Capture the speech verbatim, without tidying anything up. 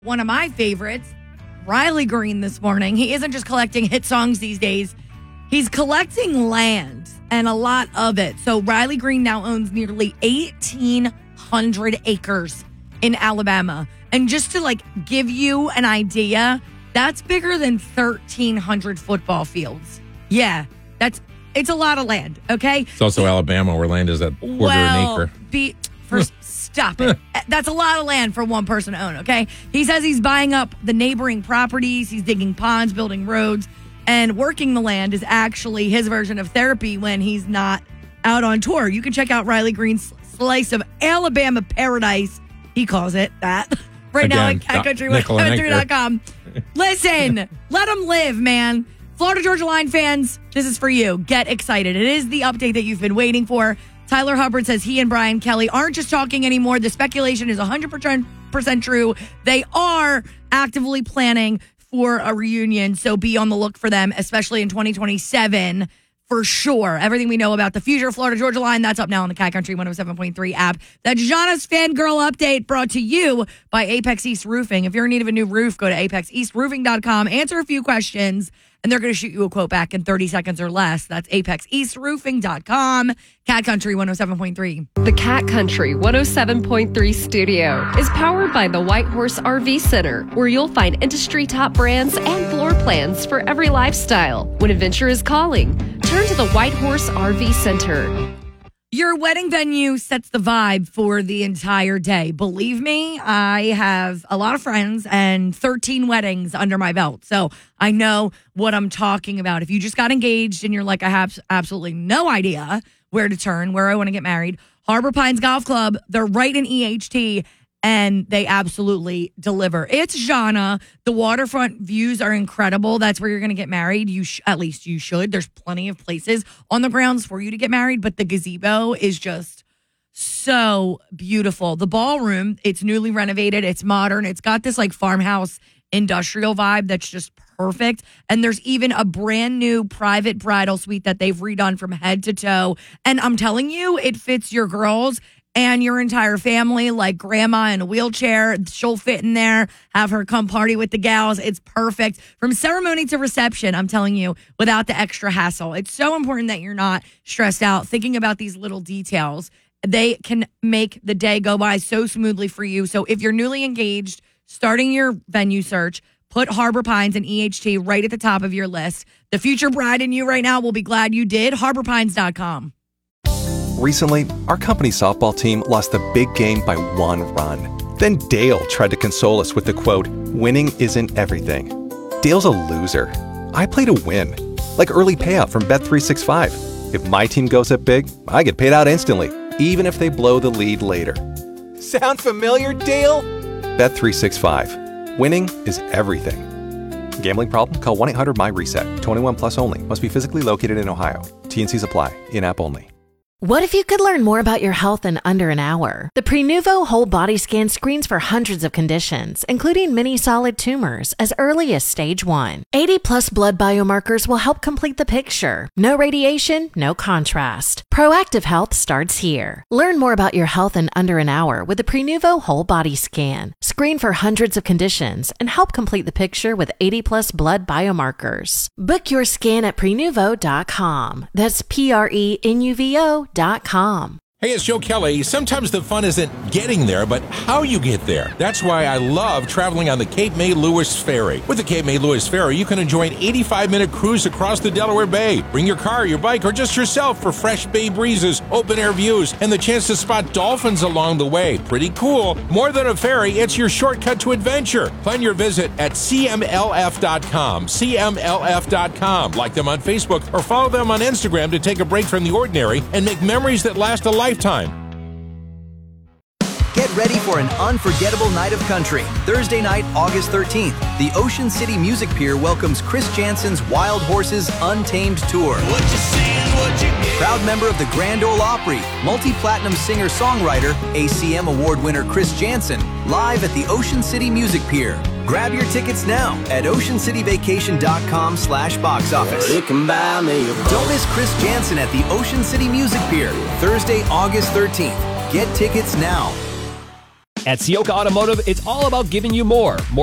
One of my favorites, Riley Green this morning. He isn't just collecting hit songs these days. He's collecting land and a lot of it. So Riley Green now owns nearly eighteen hundred acres in Alabama. And just to like give you an idea, that's bigger than thirteen hundred football fields. Yeah, that's it's a lot of land, okay? It's also Alabama where land is at quarter well, an acre. Be, first, stop it. That's a lot of land for one person to own, okay? He says he's buying up the neighboring properties. He's digging ponds, building roads, and working the land is actually his version of therapy when he's not out on tour. You can check out Riley Green's slice of Alabama paradise. He calls it that. Right Again, now at cat country one seven three dot com. Listen, let him live, man. Florida Georgia Line fans, this is for you. Get excited. It is the update that you've been waiting for. Tyler Hubbard says he and Brian Kelly aren't just talking anymore. The speculation is one hundred percent true. They are actively planning for a reunion, so be on the look for them, especially in twenty twenty-seven. For sure. Everything we know about the future of Florida Georgia Line, that's up now on the Cat Country one oh seven point three app. The Gianna's Fangirl Update brought to you by Apex East Roofing. If you're in need of a new roof, go to apex east roofing dot com, answer a few questions, and they're going to shoot you a quote back in thirty seconds or less. That's apex east roofing dot com. Cat Country one oh seven point three. The Cat Country one oh seven point three studio is powered by the White Horse R V Center, where you'll find industry top brands and floor plans for every lifestyle. When adventure is calling, turn to the White Horse R V Center. Your wedding venue sets the vibe for the entire day. Believe me, I have a lot of friends and thirteen weddings under my belt. So I know what I'm talking about. If you just got engaged and you're like, I have absolutely no idea where to turn, where I want to get married, Harbor Pines Golf Club, they're right in E H T. And they absolutely deliver. It's Gianna. The waterfront views are incredible. That's where you're going to get married. You sh- At least you should. There's plenty of places on the grounds for you to get married. But the gazebo is just so beautiful. The ballroom, it's newly renovated. It's modern. It's got this like farmhouse industrial vibe that's just perfect. And there's even a brand new private bridal suite that they've redone from head to toe. And I'm telling you, it fits your girls and your entire family, like grandma in a wheelchair. She'll fit in there. Have her come party with the gals. It's perfect. From ceremony to reception, I'm telling you, without the extra hassle. It's so important that you're not stressed out thinking about these little details. They can make the day go by so smoothly for you. So if you're newly engaged, starting your venue search, put Harbor Pines and E H T right at the top of your list. The future bride in you right now will be glad you did. harbor pines dot com. Recently, our company softball team lost the big game by one run. Then Dale tried to console us with the quote, "Winning isn't everything." Dale's a loser. I play to win. Like early payout from Bet three sixty-five. If my team goes up big, I get paid out instantly, even if they blow the lead later. Sound familiar, Dale? Bet three sixty-five. Winning is everything. Gambling problem? Call one eight hundred M Y reset. twenty-one plus only. Must be physically located in Ohio. T and Cs apply. In-app only. What if you could learn more about your health in under an hour? The Prenuvo Whole Body Scan screens for hundreds of conditions, including many solid tumors, as early as stage one. eighty plus blood biomarkers will help complete the picture. No radiation, no contrast. Proactive health starts here. Learn more about your health in under an hour with the Prenuvo Whole Body Scan. Screen for hundreds of conditions and help complete the picture with eighty plus blood biomarkers. Book your scan at prenuvo dot com. That's P R E N U V O dot com. Hey, it's Joe Kelly. Sometimes the fun isn't getting there, but how you get there. That's why I love traveling on the Cape May Lewis Ferry. With the Cape May Lewis Ferry, you can enjoy an eighty-five minute cruise across the Delaware Bay. Bring your car, your bike, or just yourself for fresh bay breezes, open air views, and the chance to spot dolphins along the way. Pretty cool. More than a ferry, it's your shortcut to adventure. Plan your visit at C M L F dot com. C M L F dot com. Like them on Facebook or follow them on Instagram to take a break from the ordinary and make memories that last a lifetime. Get ready for an unforgettable night of country. Thursday night, August thirteenth, the Ocean City Music Pier welcomes Chris Jansen's Wild Horses Untamed Tour. What you seeing, what you get? Proud member of the Grand Ole Opry, multi-platinum singer-songwriter, A C M Award winner Chris Jansen, live at the Ocean City Music Pier. Grab your tickets now at ocean city vacation dot com slash box office. You can buy me a Don't miss Chris Jansen at the Ocean City Music Pier, Thursday, August thirteenth. Get tickets now. At Sioka Automotive, it's all about giving you more. More